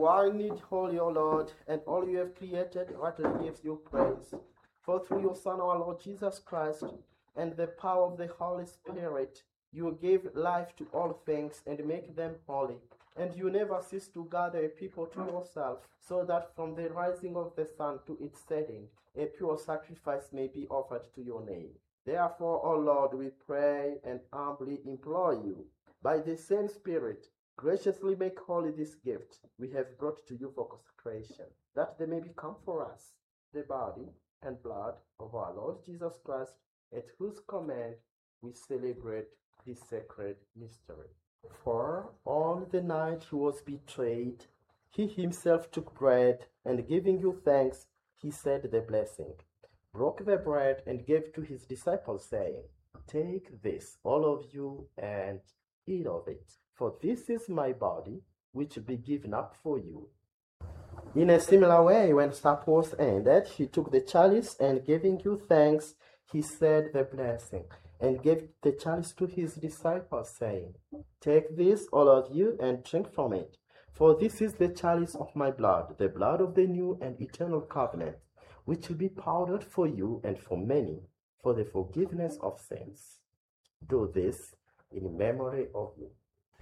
are indeed holy, O Lord, and all you have created rightly gives you praise. For through your Son, our Lord Jesus Christ, and the power of the Holy Spirit, you give life to all things and make them holy. And you never cease to gather a people to yourself, so that from the rising of the sun to its setting, a pure sacrifice may be offered to your name. Therefore, O Lord, we pray and humbly implore you, by the same Spirit, graciously make holy this gift we have brought to you for consecration, that they may become for us the body and blood of our Lord Jesus Christ, at whose command we celebrate this sacred mystery. For on the night he was betrayed, he himself took bread, and giving you thanks, he said the blessing, broke the bread, and gave to his disciples, saying, "Take this, all of you, and eat of it, for this is my body, which will be given up for you." In a similar way, when supper was ended, he took the chalice, and giving you thanks, he said the blessing, and gave the chalice to his disciples, saying, "Take this, all of you, and drink from it, for this is the chalice of my blood, the blood of the new and eternal covenant, which will be poured out for you and for many, for the forgiveness of sins. Do this in memory of me."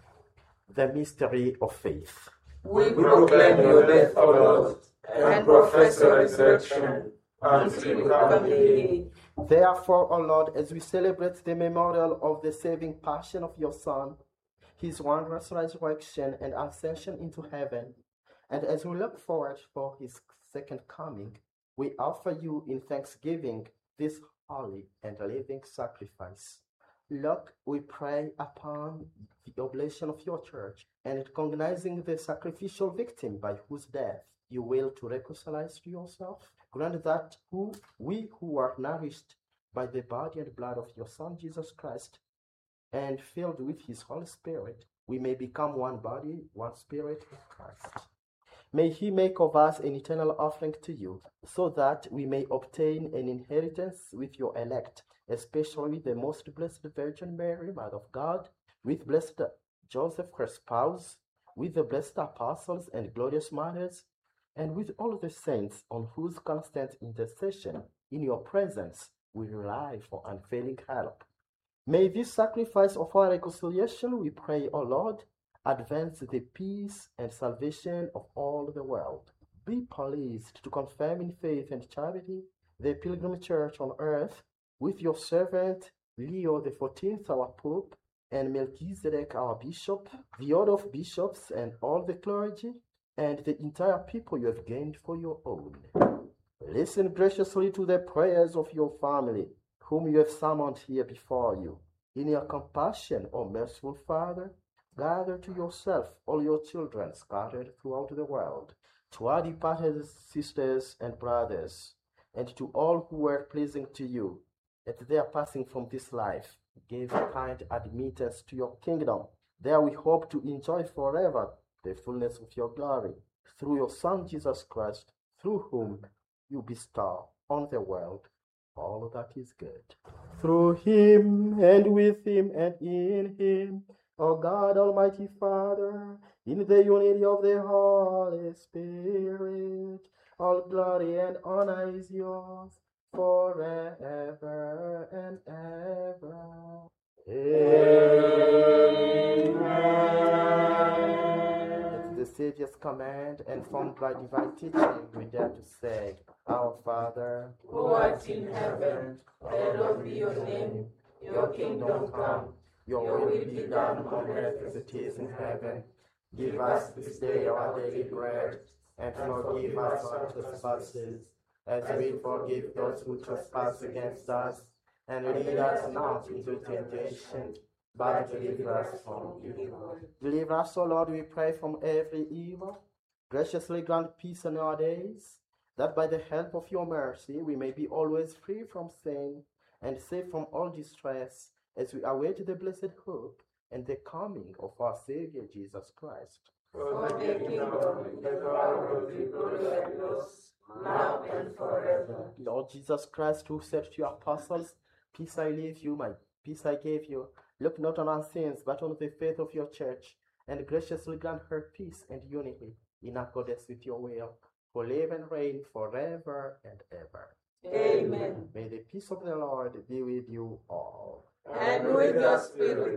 The mystery of faith. We proclaim your death, O Lord, and profess your resurrection until you come again. Therefore, O Lord, as we celebrate the memorial of the saving passion of your Son, his wondrous resurrection and ascension into heaven, and as we look forward for his second coming, we offer you in thanksgiving this holy and living sacrifice. Look, we pray upon the oblation of your church, and recognizing the sacrificial victim by whose death you will to reconcile us to yourself, grant that we who are nourished by the body and blood of your Son Jesus Christ, and filled with his Holy Spirit, we may become one body, one spirit in Christ. May he make of us an eternal offering to you, so that we may obtain an inheritance with your elect, especially the most blessed Virgin Mary, Mother of God, with blessed Joseph, her spouse, with the blessed apostles and glorious martyrs, and with all the saints on whose constant intercession in your presence we rely for unfailing help. May this sacrifice of our reconciliation, we pray, O Lord, advance the peace and salvation of all the world. Be pleased to confirm in faith and charity the pilgrim church on earth, with your servant Leo XIV, our Pope, and Melchizedek, our Bishop, the order of bishops and all the clergy, and the entire people you have gained for your own. Listen graciously to the prayers of your family, whom you have summoned here before you. In your compassion, O merciful Father, gather to yourself all your children scattered throughout the world, to our departed sisters and brothers, and to all who were pleasing to you at their passing from this life. Give kind admittance to your kingdom. There we hope to enjoy forever the fullness of your glory, through your Son Jesus Christ, through whom you bestow on the world all that is good. Through him, and with him, and in him, O God, Almighty Father, in the unity of the Holy Spirit, all glory and honor is yours forever and ever. Amen. At the Savior's command and formed by divine teaching, we dare to say, Our Father, who art in heaven, hallowed be your name. Your kingdom come. your will be done on earth as it is in heaven. Give us this day our daily bread, and forgive us our trespasses, as we forgive those who trespass against us. And lead us not into temptation, but deliver us from evil. Deliver us, O Lord, we pray, from every evil. Graciously grant peace in our days, that by the help of your mercy we may be always free from sin and safe from all distress, as we await the blessed hope and the coming of our Savior Jesus Christ. For the kingdom, the power, the glory, and yours, now and forever. Lord Jesus Christ, who said to your apostles, "Peace I leave you, my peace I give you," look not on our sins, but on the faith of your church, and graciously grant her peace and unity, in accordance with your will, who live and reign forever and ever. Amen. May the peace of the Lord be with you all. And with your spirit.